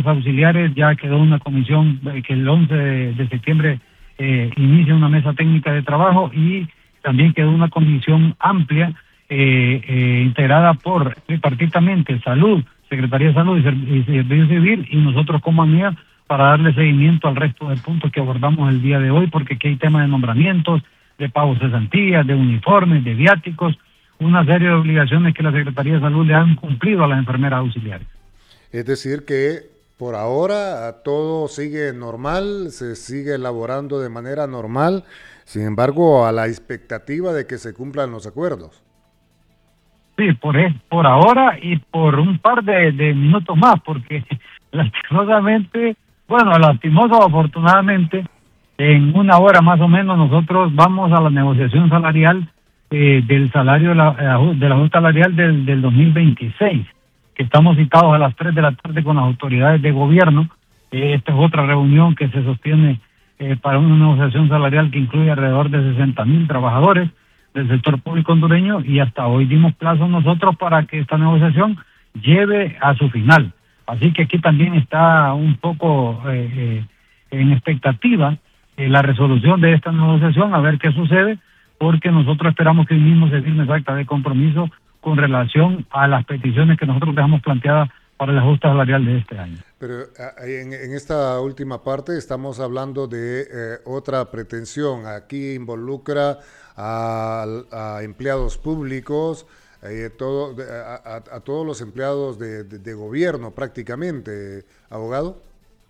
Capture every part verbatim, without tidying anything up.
auxiliares ya quedó una comisión eh, que el once de, de septiembre eh, inicia una mesa técnica de trabajo, y también quedó una comisión amplia eh, eh, integrada por tripartitamente Salud, Secretaría de Salud y, Serv- y Servicio Civil, y nosotros como ANIA, para darle seguimiento al resto de puntos que abordamos el día de hoy, porque aquí hay temas de nombramientos, de pagos de cesantías, de uniformes, de viáticos, una serie de obligaciones que la Secretaría de Salud le han cumplido a las enfermeras auxiliares. Es decir, que por ahora todo sigue normal, se sigue elaborando de manera normal, sin embargo, a la expectativa de que se cumplan los acuerdos. Sí, por, e- por ahora y por un par de, de minutos más, porque lastimosamente, bueno, lastimoso o afortunadamente, en una hora más o menos nosotros vamos a la negociación salarial eh, del salario de la, eh, aju- de la Junta Salarial del, del dos mil veintiséis, que estamos citados a las tres de la tarde con las autoridades de gobierno. Eh, esta es otra reunión que se sostiene eh, para una negociación salarial que incluye alrededor de sesenta mil trabajadores del sector público hondureño, y hasta hoy dimos plazo nosotros para que esta negociación lleve a su final. Así que aquí también está un poco eh, eh, en expectativa eh, la resolución de esta negociación, a ver qué sucede, porque nosotros esperamos que el mismo se firme esa acta de compromiso con relación a las peticiones que nosotros dejamos planteadas para el ajuste salarial de este año. Pero a- en, en esta última parte estamos hablando de eh, otra pretensión. Aquí involucra a, a empleados públicos, eh, todo, de- a, a- a todos los empleados de, de- de gobierno prácticamente, abogado.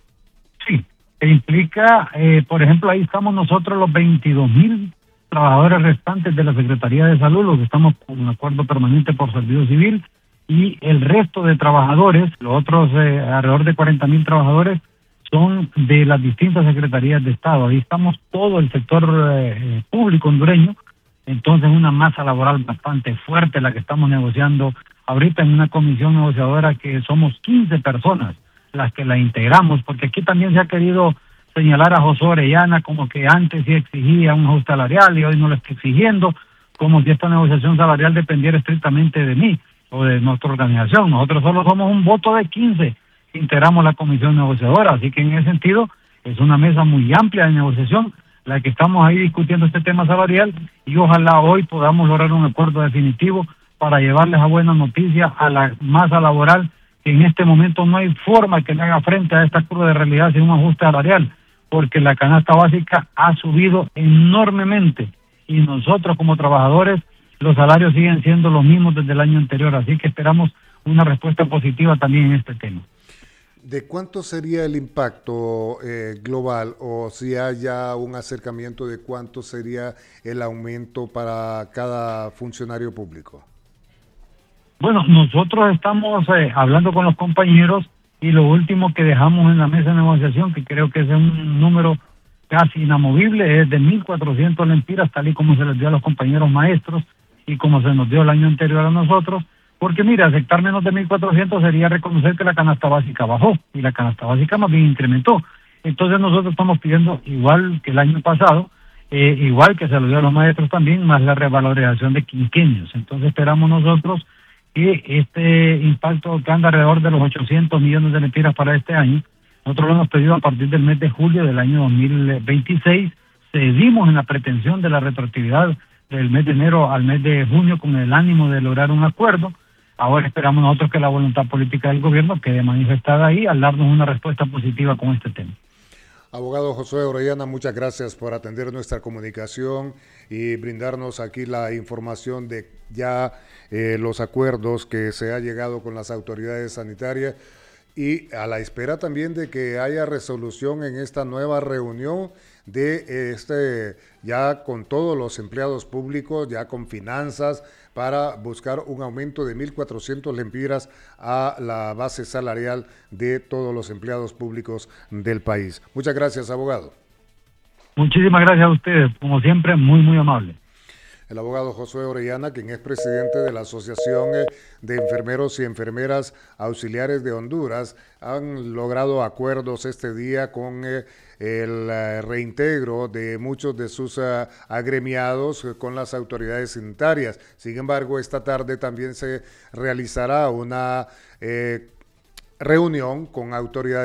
Sí, e implica, eh, por ejemplo, ahí estamos nosotros los veintidós mil trabajadores restantes de la Secretaría de Salud, los que estamos con un acuerdo permanente por servicio civil, y el resto de trabajadores, los otros eh, alrededor de cuarenta mil trabajadores, son de las distintas secretarías de Estado. Ahí estamos todo el sector eh, eh, público hondureño, entonces una masa laboral bastante fuerte la que estamos negociando ahorita en una comisión negociadora que somos quince personas las que la integramos, porque aquí también se ha querido señalar a José Orellana como que antes sí exigía un ajuste salarial y hoy no lo está exigiendo, como si esta negociación salarial dependiera estrictamente de mí o de nuestra organización. Nosotros solo somos un voto de quince que integramos la comisión negociadora, así que en ese sentido es una mesa muy amplia de negociación la que estamos ahí discutiendo este tema salarial, y ojalá hoy podamos lograr un acuerdo definitivo para llevarles a buena noticia a la masa laboral, que en este momento no hay forma que le haga frente a esta curva de realidad sin un ajuste salarial, porque la canasta básica ha subido enormemente y nosotros como trabajadores los salarios siguen siendo los mismos desde el año anterior, así que esperamos una respuesta positiva también en este tema. ¿De cuánto sería el impacto eh, global, o si hay ya un acercamiento de cuánto sería el aumento para cada funcionario público? Bueno, nosotros estamos eh, hablando con los compañeros, y lo último que dejamos en la mesa de negociación, que creo que es un número casi inamovible, es de mil cuatrocientos lempiras, tal y como se les dio a los compañeros maestros y como se nos dio el año anterior a nosotros, porque mira, aceptar menos de mil cuatrocientos sería reconocer que la canasta básica bajó y la canasta básica más bien incrementó. Entonces nosotros estamos pidiendo, igual que el año pasado, eh, igual que se lo dio a los maestros también, más la revalorización de quinquenios. Entonces esperamos nosotros que este impacto, que anda alrededor de los ochocientos millones de lempiras para este año, nosotros lo hemos pedido a partir del mes de julio del año dos mil veintiséis, cedimos en la pretensión de la retroactividad del mes de enero al mes de junio con el ánimo de lograr un acuerdo. Ahora esperamos nosotros que la voluntad política del gobierno quede manifestada ahí al darnos una respuesta positiva con este tema. Abogado Josué Orellana, muchas gracias por atender nuestra comunicación y brindarnos aquí la información de ya eh, los acuerdos que se ha llegado con las autoridades sanitarias, y a la espera también de que haya resolución en esta nueva reunión de este, ya con todos los empleados públicos, ya con finanzas, para buscar un aumento de mil cuatrocientos lempiras a la base salarial de todos los empleados públicos del país. Muchas gracias, abogado. Muchísimas gracias a ustedes, como siempre, muy, muy amable. El abogado Josué Orellana, quien es presidente de la Asociación de Enfermeros y Enfermeras Auxiliares de Honduras, han logrado acuerdos este día con eh, el eh, reintegro de muchos de sus uh, agremiados eh, con las autoridades sanitarias. Sin embargo, esta tarde también se realizará una eh, reunión con autoridades